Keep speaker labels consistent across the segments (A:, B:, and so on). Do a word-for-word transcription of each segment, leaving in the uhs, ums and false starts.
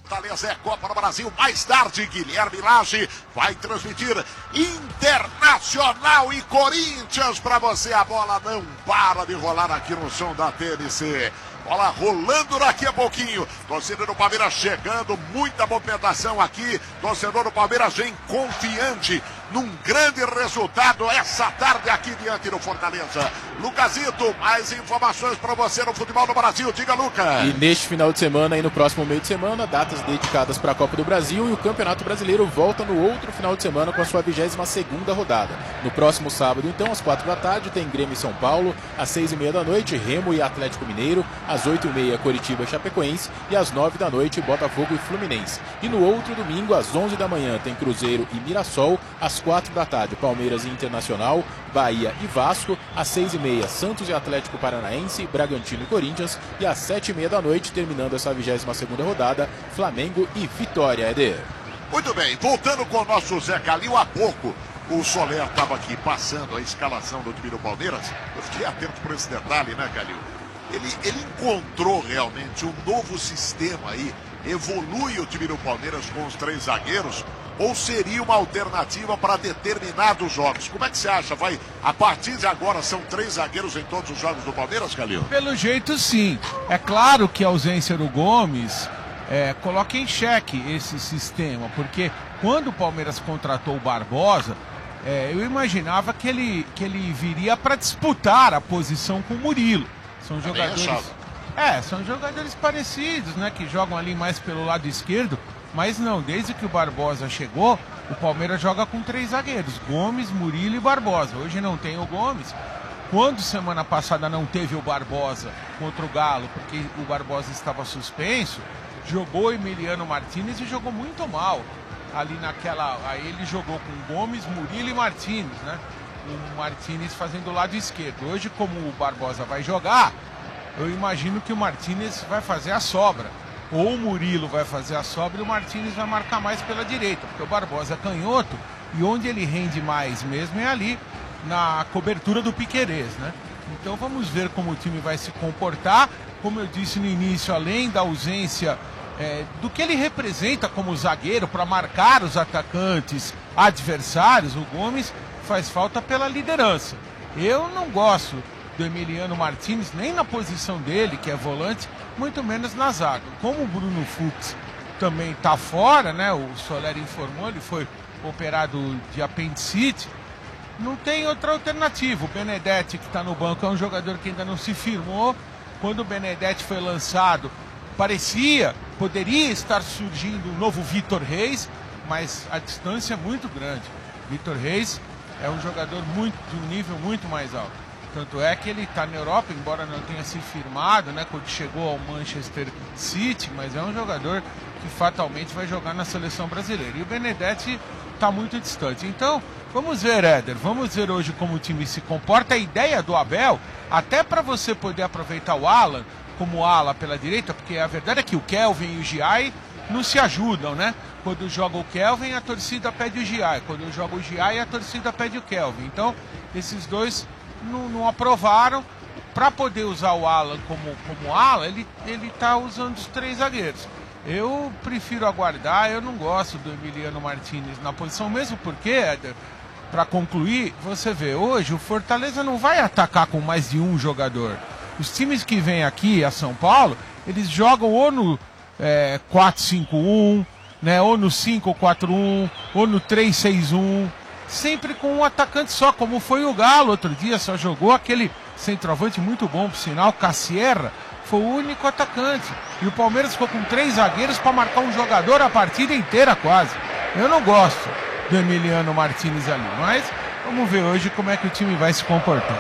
A: Fortaleza é Copa no Brasil. Mais tarde, Guilherme Lage vai transmitir Internacional e Corinthians para você. A bola não para de rolar aqui no som da T N C. Bola rolando daqui a pouquinho. Torcedor do Palmeiras chegando, muita movimentação aqui. Torcedor do Palmeiras vem confiante num grande resultado essa tarde aqui diante do Fortaleza. Lucasito, mais informações para você no futebol do Brasil. Diga, Lucas.
B: E neste final de semana e no próximo meio de semana, datas dedicadas para a Copa do Brasil, e o Campeonato Brasileiro volta no outro final de semana com a sua vigésima segunda rodada. No próximo sábado, então, às quatro da tarde, tem Grêmio e São Paulo, às seis e meia da noite, Remo e Atlético Mineiro, às oito e meia, Coritiba e Chapecoense, e às nove da noite, Botafogo e Fluminense. E no outro domingo, às onze da manhã, tem Cruzeiro e Mirassol, às quatro da tarde, Palmeiras e Internacional, Bahia e Vasco, às seis e meia, Santos e Atlético Paranaense, Bragantino e Corinthians, e às sete e meia da noite, terminando essa vigésima segunda rodada, Flamengo e Vitória, Éder.
A: Muito bem, voltando com o nosso Zé Calil, há pouco o Soler estava aqui passando a escalação do time do Palmeiras. Eu fiquei atento por esse detalhe, né, Calil? Ele, ele encontrou realmente um novo sistema aí, evolui o time do Palmeiras com os três zagueiros, ou seria uma alternativa para determinados jogos? Como é que você acha? Vai, a partir de agora são três zagueiros em todos os jogos do Palmeiras, Calil?
C: Pelo jeito, sim. É claro que a ausência do Gomes é, coloca em xeque esse sistema, porque quando o Palmeiras contratou o Barbosa, é, eu imaginava que ele, que ele viria para disputar a posição com o Murilo. São jogadores... É, são jogadores parecidos, né, que jogam ali mais pelo lado esquerdo. Mas não, desde que o Barbosa chegou, o Palmeiras joga com três zagueiros, Gomes, Murilo e Barbosa. Hoje não tem o Gomes. Quando semana passada não teve o Barbosa contra o Galo, porque o Barbosa estava suspenso, jogou Emiliano Martínez e jogou muito mal. Ali naquela, aí ele jogou com Gomes, Murilo e Martínez, né? O Martínez fazendo o lado esquerdo. Hoje, como o Barbosa vai jogar, eu imagino que o Martínez vai fazer a sobra. Ou o Murilo vai fazer a sobra e o Martínez vai marcar mais pela direita, porque o Barbosa é canhoto e onde ele rende mais mesmo é ali na cobertura do Piquerez, né? Então vamos ver como o time vai se comportar. Como eu disse no início, além da ausência é, do que ele representa como zagueiro para marcar os atacantes adversários, o Gomes faz falta pela liderança. Eu não gosto do Emiliano Martínez, nem na posição dele, que é volante, muito menos na zaga. Como o Bruno Fux também está fora, né? O Soler informou, ele foi operado de apendicite, não tem outra alternativa. O Benedetti, que está no banco, é um jogador que ainda não se firmou. Quando o Benedetti foi lançado, parecia, poderia estar surgindo um novo Vitor Reis, mas a distância é muito grande. Vitor Reis é um jogador muito, de um nível muito mais alto. Tanto é que ele está na Europa, embora não tenha se firmado, né, quando chegou ao Manchester City, mas é um jogador que fatalmente vai jogar na seleção brasileira. E o Benedetti está muito distante. Então, vamos ver, Éder, vamos ver hoje como o time se comporta. A ideia do Abel, até para você poder aproveitar o Alan como ala pela direita, porque a verdade é que o Kelvin e o Giai não se ajudam, né? Quando joga o Kelvin, a torcida pede o Giai. Quando joga o Giai, a torcida pede o Kelvin. Então, esses dois Não, não aprovaram. Para poder usar o Alan como, como ala, ele ele está usando os três zagueiros. Eu prefiro aguardar, eu não gosto do Emiliano Martínez na posição, mesmo porque, Éder, para concluir, você vê, hoje o Fortaleza não vai atacar com mais de um jogador. Os times que vêm aqui a São Paulo, eles jogam ou no é, quatro cinco um, né, ou no cinco quatro um, ou no três seis um. Sempre com um atacante só, como foi o Galo outro dia, só jogou aquele centroavante muito bom, por sinal, Cassierra, foi o único atacante. E o Palmeiras ficou com três zagueiros para marcar um jogador a partida inteira quase. Eu não gosto do Emiliano Martínez ali, mas vamos ver hoje como é que o time vai se comportar.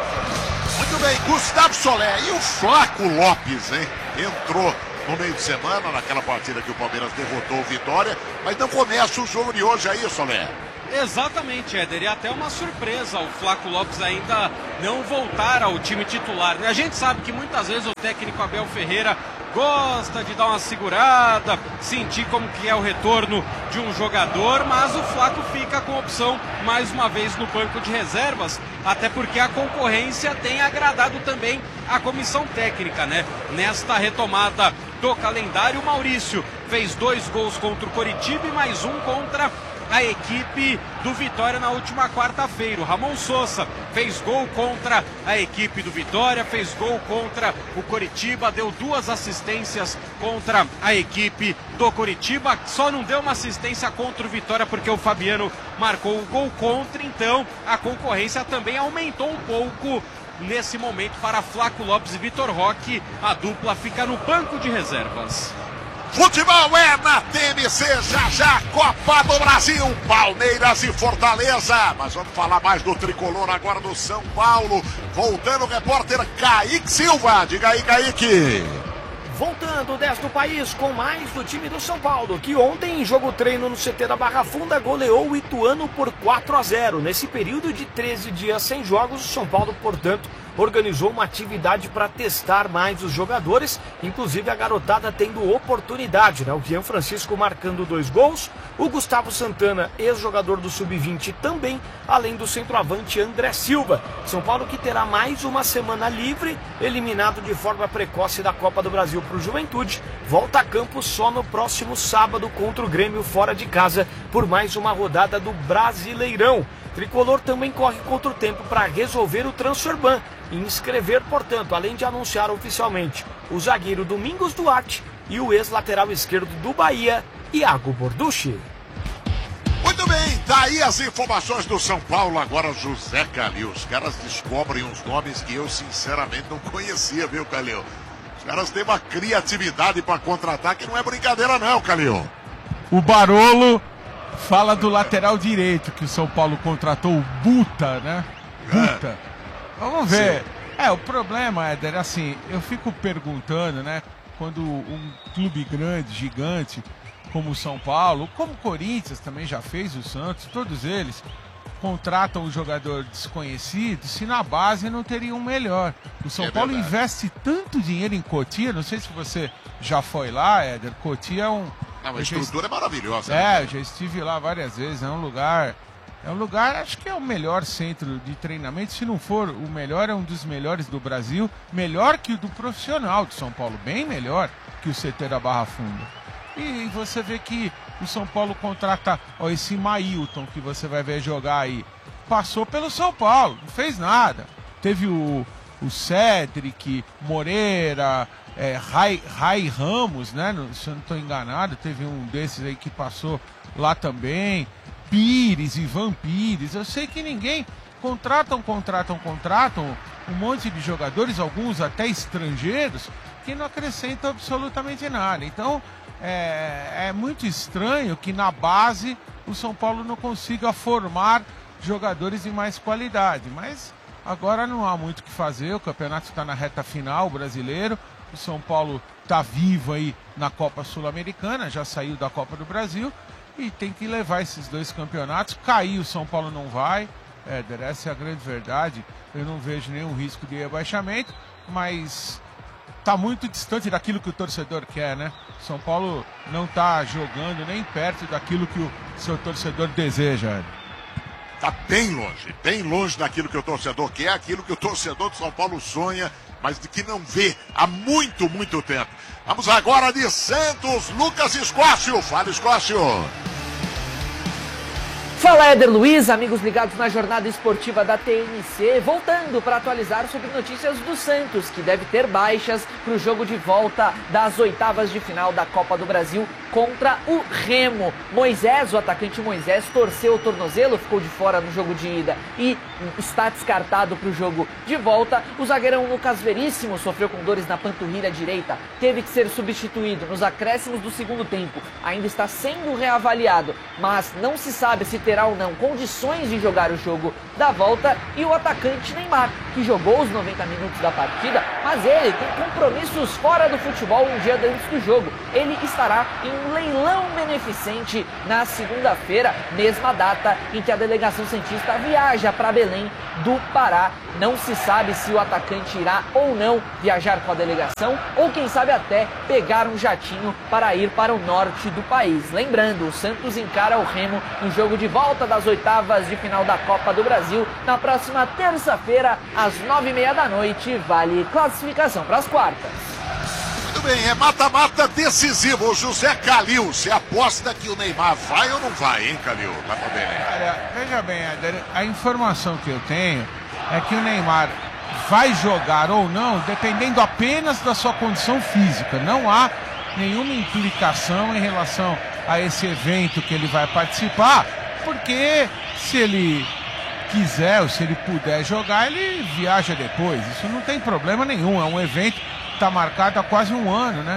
A: Muito bem, Gustavo Soler e o Flaco Lopes, hein? Entrou no meio de semana, naquela partida que o Palmeiras derrotou o Vitória, mas não começa o jogo de hoje aí, Soler.
D: Exatamente, Éder, e até uma surpresa o Flaco Lopes ainda não voltar ao time titular. A gente sabe que muitas vezes o técnico Abel Ferreira gosta de dar uma segurada, sentir como que é o retorno de um jogador, mas o Flaco fica com opção mais uma vez no banco de reservas, até porque a concorrência tem agradado também a comissão técnica, né? Nesta retomada do calendário. O Maurício fez dois gols contra o Coritiba e mais um contra a equipe do Vitória na última quarta-feira. O Ramon Sousa fez gol contra a equipe do Vitória, fez gol contra o Coritiba, deu duas assistências contra a equipe do Coritiba, só não deu uma assistência contra o Vitória porque o Fabiano marcou o gol contra, então a concorrência também aumentou um pouco nesse momento para Flaco Lopes e Vitor Roque. A dupla fica no banco de reservas.
A: Futebol é na T M C, já já, Copa do Brasil, Palmeiras e Fortaleza. Mas vamos falar mais do tricolor agora do São Paulo. Voltando o repórter Kaique Silva. Diga aí, Kaique.
E: Voltando dez do país com mais do time do São Paulo, que ontem em jogo treino no C T da Barra Funda goleou o Ituano por quatro a zero. Nesse período de treze dias sem jogos, o São Paulo, portanto, organizou uma atividade para testar mais os jogadores, inclusive a garotada tendo oportunidade, né? O Rian Francisco marcando dois gols, o Gustavo Santana, ex-jogador do sub vinte também, além do centroavante André Silva. São Paulo que terá mais uma semana livre, eliminado de forma precoce da Copa do Brasil para o Juventude, volta a campo só no próximo sábado contra o Grêmio fora de casa por mais uma rodada do Brasileirão. Tricolor também corre contra o tempo para resolver o transferban e inscrever, portanto, além de anunciar oficialmente o zagueiro Domingos Duarte e o ex-lateral esquerdo do Bahia, Iago Borducci.
A: Muito bem, daí as informações do São Paulo, agora José Calil. Os caras descobrem uns nomes que eu sinceramente não conhecia, viu, Calil? Os caras têm uma criatividade para contratar que não é brincadeira não, Calil.
C: O Barolo fala do lateral direito que o São Paulo contratou, o Buta, né? Buta. É. Vamos ver. Sim. É, o problema, Éder, assim, eu fico perguntando, né? Quando um clube grande, gigante, como o São Paulo, como o Corinthians também já fez, o Santos, todos eles contratam um jogador desconhecido, se na base não teria um melhor. O São é Paulo verdade. Investe tanto dinheiro em Cotia, não sei se você já foi lá, Éder. Cotia é um...
A: Não, a estrutura est... é maravilhosa.
C: É,
A: né?
C: eu já estive lá várias vezes, é um lugar... É um lugar, acho que é o melhor centro de treinamento, se não for o melhor, é um dos melhores do Brasil, melhor que o do profissional de São Paulo, bem melhor que o C T da Barra Funda. E você vê que o São Paulo contrata, ó, esse Mailton que você vai ver jogar aí, passou pelo São Paulo, não fez nada. Teve o, o Cedric, Moreira, é, Rai, Rai Ramos, né? Se eu não estou enganado, teve um desses aí que passou lá também. Pires, Ivan Pires, eu sei que ninguém contratam, contratam, contratam um monte de jogadores, alguns até estrangeiros, que não acrescentam absolutamente nada. Então é, é muito estranho que na base o São Paulo não consiga formar jogadores de mais qualidade, mas agora não há muito o que fazer, o campeonato está na reta final, o brasileiro, o São Paulo está vivo aí na Copa Sul-Americana, já saiu da Copa do Brasil, e tem que levar esses dois campeonatos. Cair o São Paulo não vai, Éder, essa é a grande verdade. Eu não vejo nenhum risco de rebaixamento, mas está muito distante daquilo que o torcedor quer, né? São Paulo não está jogando nem perto daquilo que o seu torcedor deseja, Éder.
A: Está bem longe, bem longe daquilo que o torcedor quer, aquilo que o torcedor de São Paulo sonha, mas de que não vê há muito, muito tempo. Vamos agora de Santos, Lucas Escócio. Fala, Escócio.
F: Fala, Éder Luiz, amigos ligados na jornada esportiva da T N C, voltando para atualizar sobre notícias do Santos, que deve ter baixas para o jogo de volta das oitavas de final da Copa do Brasil contra o Remo. Moisés, o atacante Moisés, torceu o tornozelo, ficou de fora no jogo de ida e está descartado para o jogo de volta. O zagueirão Lucas Veríssimo sofreu com dores na panturrilha direita, teve que ser substituído nos acréscimos do segundo tempo, ainda está sendo reavaliado, mas não se sabe se terá ou não condições de jogar o jogo da volta. E o atacante Neymar, que jogou os noventa minutos da partida, mas ele tem compromissos fora do futebol um dia antes do jogo. Ele estará em um leilão beneficente na segunda-feira, mesma data em que a delegação santista viaja para Belém do Pará. Não se sabe se o atacante irá ou não viajar com a delegação, ou quem sabe até pegar um jatinho para ir para o norte do país. Lembrando, o Santos encara o Remo no jogo de volta das oitavas de final da Copa do Brasil na próxima terça-feira, às nove e meia da noite. Vale classificação para as quartas.
A: Muito bem, é mata-mata decisivo. O José Calil, você aposta que o Neymar vai ou não vai, hein, Calil? Tá bem, né?
C: Olha, veja bem, Éder, a informação que eu tenho é que o Neymar vai jogar ou não, dependendo apenas da sua condição física. Não há nenhuma implicação em relação a esse evento que ele vai participar, porque se ele quiser ou se ele puder jogar, ele viaja depois. Isso não tem problema nenhum, é um evento que está marcado há quase um ano, né?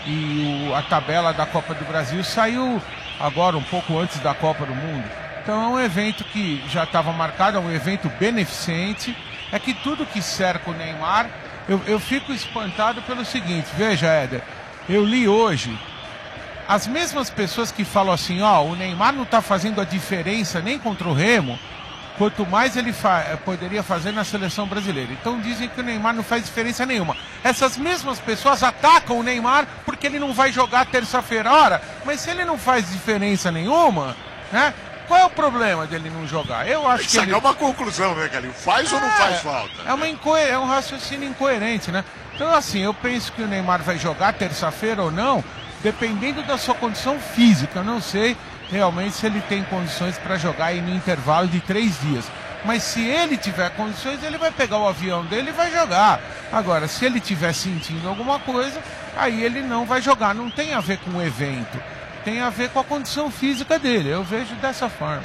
C: E o, a tabela da Copa do Brasil saiu agora um pouco antes da Copa do Mundo. Então é um evento que já estava marcado, é um evento beneficente. É que tudo que cerca o Neymar, eu, eu fico espantado pelo seguinte, veja, Éder, eu li hoje, as mesmas pessoas que falam assim, ó, o Neymar não está fazendo a diferença nem contra o Remo, quanto mais ele fa- poderia fazer na seleção brasileira. Então dizem que o Neymar não faz diferença nenhuma. Essas mesmas pessoas atacam o Neymar porque ele não vai jogar terça-feira. Ora, mas se ele não faz diferença nenhuma, né? Qual é o problema dele não jogar? Eu acho
A: Isso
C: que
A: aqui
C: ele...
A: é uma conclusão, né, Calil? Faz é, ou não faz falta?
C: É, uma inco... é um raciocínio incoerente, né? Então, assim, eu penso que o Neymar vai jogar terça-feira ou não, dependendo da sua condição física. Eu não sei realmente se ele tem condições para jogar aí no intervalo de três dias. Mas se ele tiver condições, ele vai pegar o avião dele e vai jogar. Agora, se ele estiver sentindo alguma coisa, aí ele não vai jogar. Não tem a ver com o evento. Tem a ver com a condição física dele. Eu vejo dessa forma.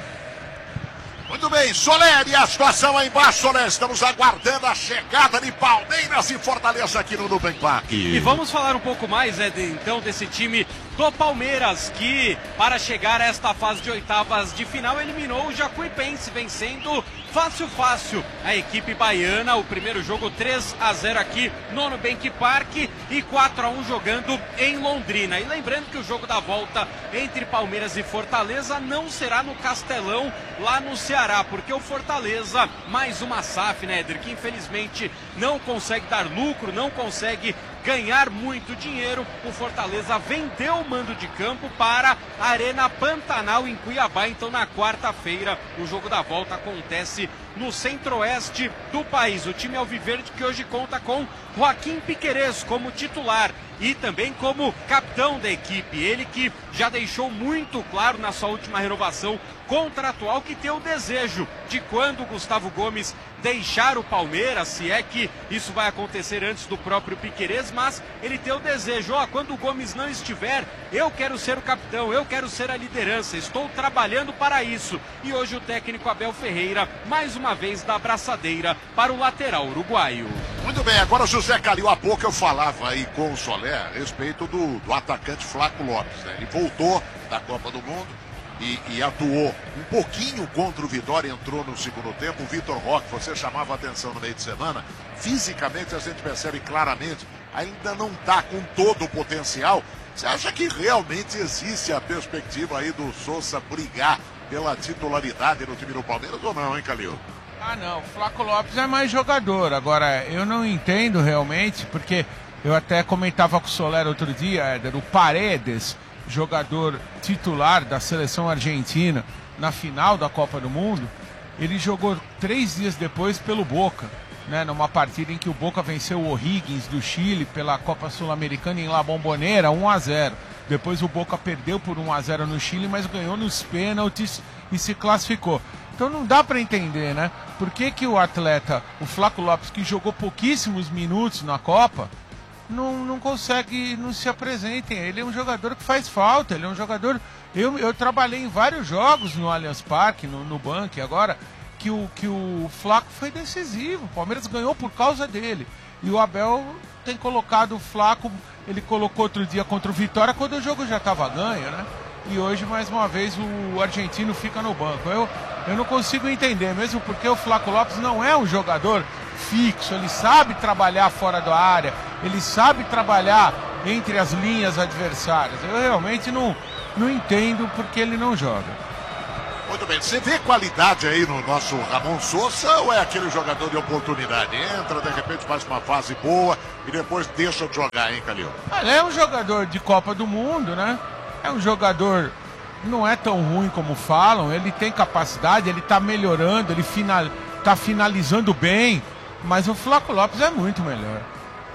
A: Muito bem, Soler, e a situação aí embaixo, Soler. Estamos aguardando a chegada de Palmeiras e Fortaleza aqui no Nubank Park.
D: E vamos falar um pouco mais, é, de, então, desse time do Palmeiras, que para chegar a esta fase de oitavas de final eliminou o Jacuipense, vencendo fácil, fácil a equipe baiana. O primeiro jogo três a zero aqui no Nubank Park e quatro a um jogando em Londrina. E lembrando que o jogo da volta entre Palmeiras e Fortaleza não será no Castelão, lá no Ceará, porque o Fortaleza, mais uma S A F, né, Éder, que infelizmente não consegue dar lucro, não consegue ganhar muito dinheiro. O Fortaleza vendeu o mando de campo para a Arena Pantanal em Cuiabá. Então na quarta-feira o jogo da volta acontece no centro-oeste do país. O time alviverde que hoje conta com Joaquim Piquerez como titular e também como capitão da equipe. Ele que já deixou muito claro na sua última renovação contratual que tem o desejo de, quando o Gustavo Gomes deixar o Palmeiras, se é que isso vai acontecer antes do próprio Piquerez, mas ele tem o desejo, ó, quando o Gomes não estiver, eu quero ser o capitão, eu quero ser a liderança, estou trabalhando para isso. E hoje o técnico Abel Ferreira, mais uma vez, dá abraçadeira para o lateral uruguaio.
A: Muito bem, agora José Calil, há pouco eu falava aí com o Soler a respeito do, do atacante Flaco Lopes, né? Ele voltou da Copa do Mundo e, e atuou um pouquinho contra o Vitória, entrou no segundo tempo. O Vitor Roque, você chamava a atenção no meio de semana, fisicamente a gente percebe claramente, ainda não está com todo o potencial. Você acha que realmente existe a perspectiva aí do Sousa brigar pela titularidade no time do Palmeiras ou não, hein, Calil?
C: Ah, não, o Flaco Lopes é mais jogador. Agora, eu não entendo realmente, porque eu até comentava com o Soler outro dia, Éder, o Paredes, jogador titular da seleção argentina na final da Copa do Mundo, ele jogou três dias depois pelo Boca, né, numa partida em que o Boca venceu o O'Higgins do Chile pela Copa Sul-Americana em La Bombonera, um a zero. Depois o Boca perdeu por um a zero no Chile, mas ganhou nos pênaltis e se classificou. Então não dá para entender, né? Por que que o atleta, o Flaco Lopes, que jogou pouquíssimos minutos na Copa, não, não consegue, não se apresentem. Ele é um jogador que faz falta, ele é um jogador... Eu, eu trabalhei em vários jogos no Allianz Parque, no, no Bank, agora, que o, que o Flaco foi decisivo. O Palmeiras ganhou por causa dele. E o Abel tem colocado o Flaco, ele colocou outro dia contra o Vitória, quando o jogo já estava ganho, né? E hoje, mais uma vez, o argentino fica no banco. Eu, eu não consigo entender, mesmo porque o Flaco Lopes não é um jogador fixo, ele sabe trabalhar fora da área, ele sabe trabalhar entre as linhas adversárias. Eu realmente não, não entendo porque ele não joga.
A: Muito bem, você vê qualidade aí no nosso Ramon Sousa ou é aquele jogador de oportunidade? Entra, de repente faz uma fase boa e depois deixa de jogar, hein, Calil?
C: Ele é um jogador de Copa do Mundo, né? É um jogador, não é tão ruim como falam, ele tem capacidade, ele está melhorando, ele final, tá finalizando bem, mas o Flaco Lopes é muito melhor.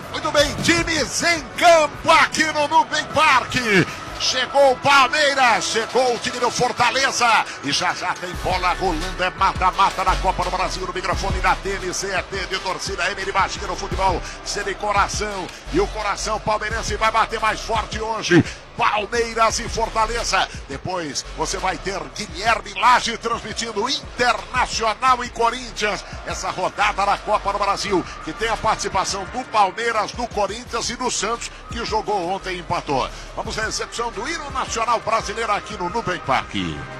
A: Muito bem, times em campo aqui no Nubem Parque. Chegou o Palmeiras, chegou o time do Fortaleza e já já tem bola rolando, é mata-mata na Copa do Brasil, no microfone da T N C, é T de torcida, M de Imagina no futebol, C de coração, e o coração palmeirense vai bater mais forte hoje. Palmeiras e Fortaleza. Depois você vai ter Guilherme Lage transmitindo Internacional e Corinthians. Essa rodada na Copa do Brasil, que tem a participação do Palmeiras, do Corinthians e do Santos, que jogou ontem e empatou. Vamos à execução do hino nacional brasileiro aqui no Nubem Parque.